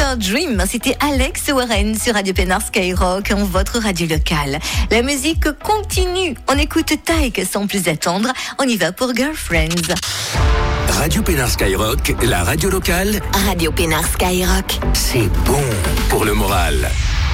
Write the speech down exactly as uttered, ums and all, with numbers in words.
Our Dream, c'était Alex Warren sur Radio Pénard Skyrock, votre radio locale. La musique continue, on écoute Tyke sans plus attendre, on y va pour Girlfriends. Radio Pénard Skyrock, la radio locale. Radio Pénard Skyrock. C'est bon pour le moral.